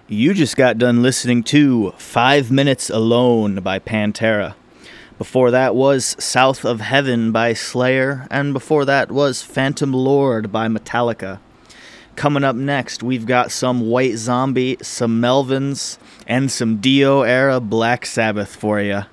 You just got done listening to 5 Minutes Alone by Pantera. Before that was South of Heaven by Slayer, and before that was Phantom Lord by Metallica. Coming up next, we've got some White Zombie, some Melvins, and some Dio-era Black Sabbath for you.